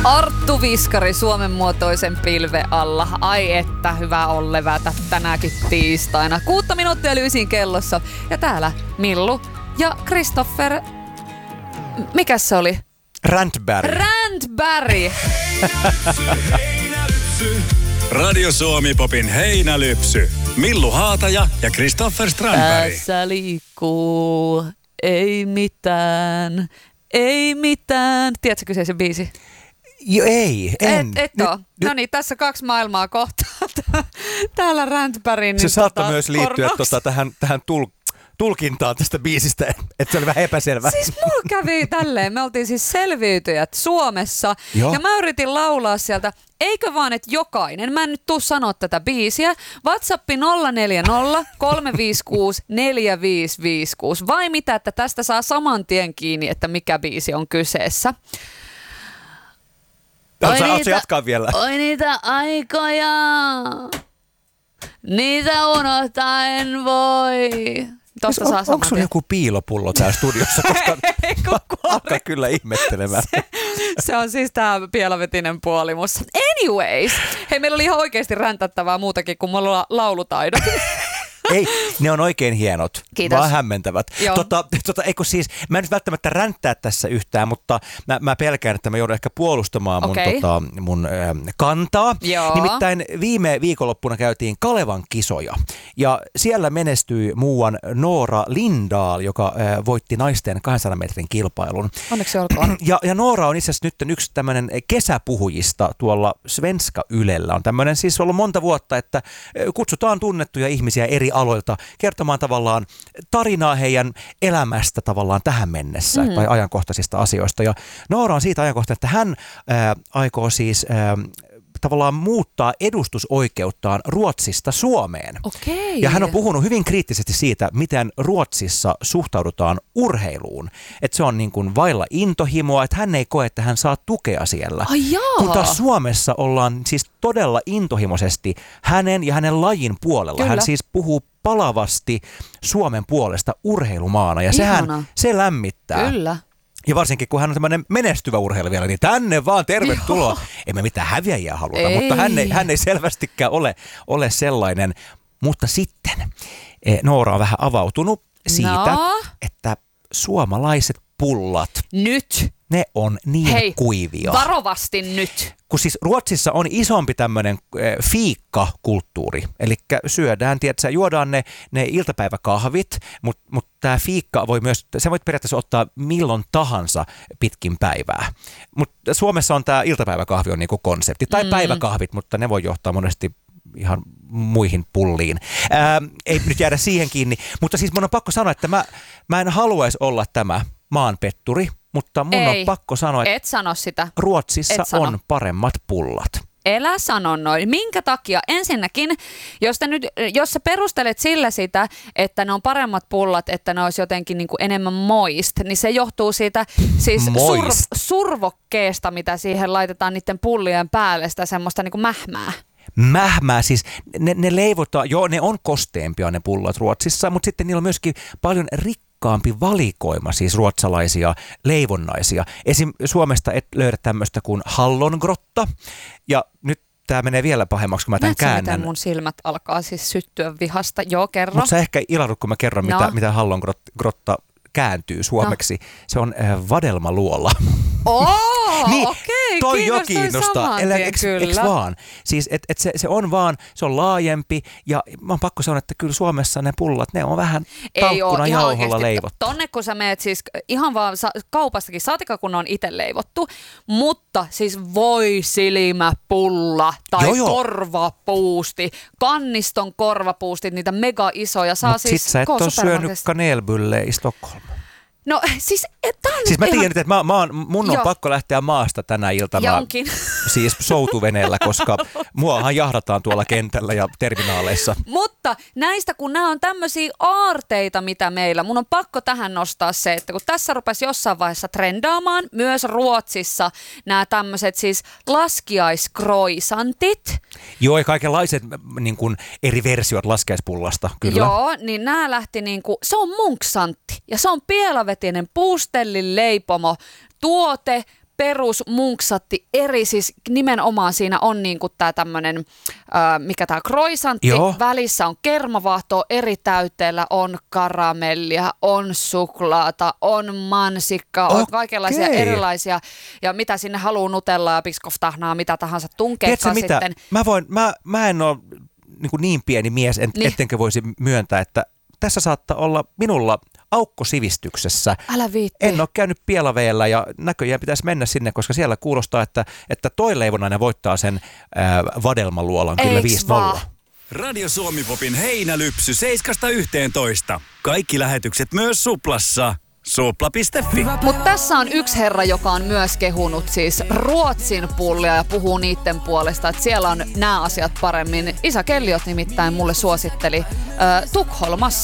Arttu Viskari Suomen muotoisen pilven alla. Ai että, hyvä on levätä tänäkin tiistaina. 6 minuuttia yli 9 kellossa. Ja täällä Millu ja Christopher. Mikäs se oli? Randberg. Radio Suomi-popin heinälypsy. Millu Haataja ja Christopher Strandberg. Tässä liikkuu, ei mitään. Tiedätkö kyseisen biisi? En. Et oo. No niin, tässä 2 maailmaa kohtaa. Täällä Randbergin. Se saattoi myös liittyä tähän tulkintaan tästä biisistä, että se oli vähän epäselvä. Siis mulla kävi tälleen. Me oltiin siis selviytyjät Suomessa. Joo. Ja mä yritin laulaa sieltä. Eikö vaan, että jokainen, mä en nyt tuu sanoa tätä biisiä, WhatsApp 040 356 4556. Vai mitä, että tästä saa saman tien kiinni, että mikä biisi on kyseessä. Saatko jatkaa vielä? Oi niitä aikoja, niitä unohtaa en voi. Tosta saa onko sun joku piilopullo täällä studiossa? Koska alkaa kyllä ihmettelemään. Se on siis tää pielavetinen puolimus. Anyways, hei, meillä oli ihan oikeasti räntättävää muutakin kuin mulla laulutaidot. Ei, ne on oikein hienot, Kiitos. Vaan hämmentävät. Eikö siis, mä en nyt välttämättä ränttää tässä yhtään, mutta mä pelkään, että mä joudun ehkä puolustamaan mun kantaa. Joo. Nimittäin viime viikonloppuna käytiin Kalevan kisoja ja siellä menestyi muuan Noora Lindahl, joka voitti naisten 200 metrin kilpailun. Onneksi olkoon. Ja Noora on itse asiassa nyt yksi tämmöinen kesäpuhujista tuolla Svenska Ylellä. On tämmöinen siis ollut monta vuotta, että kutsutaan tunnettuja ihmisiä eri aloilta kertomaan tavallaan tarinaa heidän elämästä tavallaan tähän mennessä tai ajankohtaisista asioista. Ja Noora on siitä ajankohtaisesta, että hän aikoo siis tavallaan muuttaa edustusoikeuttaan Ruotsista Suomeen. Okei. Ja hän on puhunut hyvin kriittisesti siitä, miten Ruotsissa suhtaudutaan urheiluun. Että se on niin kuin vailla intohimoa, että hän ei koe, että hän saa tukea siellä. Ai jaa. Kun taas Suomessa ollaan siis todella intohimoisesti hänen ja hänen lajin puolella. Kyllä. Hän siis puhuu palavasti Suomen puolesta urheilumaana ja se lämmittää. Kyllä. Ja varsinkin, kun hän on tämmöinen menestyvä urheilija vielä, niin tänne vaan tervetuloa. Joo. Emme mitään häviäjiä haluta, mutta hän ei selvästikään ole sellainen. Mutta sitten Noora on vähän avautunut siitä, että suomalaiset pullat, nyt, ne on niin kuivia. Varovasti nyt. Kun siis Ruotsissa on isompi tämmöinen fiikkakulttuuri, eli syödään, tiedätkö, juodaan ne iltapäiväkahvit, mutta tämä fiikka voi myös, sä voit periaatteessa ottaa milloin tahansa pitkin päivää. Mutta Suomessa on tämä iltapäiväkahvi on niinku konsepti, tai päiväkahvit, mutta ne voi johtaa monesti ihan muihin pulliin. Ei nyt jäädä siihen kiinni, mutta siis mun on pakko sanoa, että mä en haluaisi olla tämä maanpetturi, mutta mun on pakko sanoa, että et sano sitä. Ruotsissa on paremmat pullat. Elä sano noin. Minkä takia? Ensinnäkin, jos sä perustelet sillä sitä, että ne on paremmat pullat, että ne olisi jotenkin niin kuin enemmän moist, niin se johtuu siitä siis survokkeesta, mitä siihen laitetaan niiden pullien päälle, sitä semmoista niin kuin mähmää, siis ne leivotaan, joo ne on kosteempia ne pullat Ruotsissa, mutta sitten niillä on myöskin paljon rikkaampi valikoima, siis ruotsalaisia leivonnaisia. Esim. Suomesta et löydä tämmöistä kuin hallongrotta, ja nyt tämä menee vielä pahemmaksi, kun mä tämän käännän. Miten mun silmät alkaa siis syttyä vihasta? Joo, kerro. Mutta sä ehkä ilahdut, kun mä kerron, mitä hallongrotta kääntyy suomeksi. Se on vadelmaluola. Niin, okei, toi jo kiinnostaa. Eks vaan? Siis se on vaan, se on laajempi ja mä oon pakko sanoa, että kyllä Suomessa ne pullat, ne on vähän talkkuna jauholla leivottu. Tonne kun sä meet siis ihan vaan kaupastakin, saatika kun ne on itse leivottu, mutta siis voi silmäpulla tai korvapuusti, kanniston korvapuustit, niitä mega isoja. Saa siis sit sä et ole syönyt kanelbulle i Stockholm. No siis, siis mä tiedän, että mun on pakko lähteä maasta tänä iltana. Siis soutuveneellä, koska muahan jahdataan tuolla kentällä ja terminaaleissa. Mutta näistä, kun nämä on tämmöisiä aarteita, mitä meillä, mun on pakko tähän nostaa se, että kun tässä rupesi jossain vaiheessa trendaamaan, myös Ruotsissa nämä tämmöiset siis laskiaiskroisantit. Joo, ja kaikenlaiset niin kuin eri versiot laskiaispullasta, kyllä. Joo, niin nämä lähti niin kuin, se on munksantti ja se on pielavetinen puustellin leipomo tuote, perusmunksatti eri, siis nimenomaan siinä on niinku tää tämmönen, mikä tää croissantti, välissä on kermavaahtoa, eri täytteillä on karamellia, on suklaata, on mansikkaa, on kaikenlaisia erilaisia, ja mitä sinne haluaa nutellaa ja biskoftahnaa, mitä tahansa tunkeekaan sitten. Mä en ole niin pieni mies, ettenkö voisi myöntää, että tässä saattaa olla minulla aukko sivistyksessä. Älä viitti. En ole käynyt Pielaveellä ja näköjään pitäisi mennä sinne, koska siellä kuulostaa, että toi leivonainen voittaa sen vadelmaluolan kyllä 5-0. Radio Suomi Popin heinälypsy 7–11. Kaikki lähetykset myös Suplassa. Supla.fi. Mutta tässä on yksi herra, joka on myös kehunut siis Ruotsin pullia ja puhuu niiden puolesta, että siellä on nämä asiat paremmin. Isa Kelliot nimittäin mulle suositteli Tukholmassa